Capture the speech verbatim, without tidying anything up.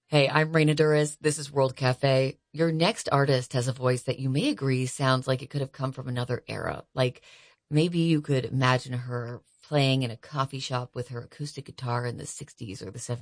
Hey, I'm Raina Duras. This is World Cafe. Your next artist has a voice that you may agree sounds like it could have come from another era. Like maybe you could imagine her playing in a coffee shop with her acoustic guitar in the sixties or the seventies.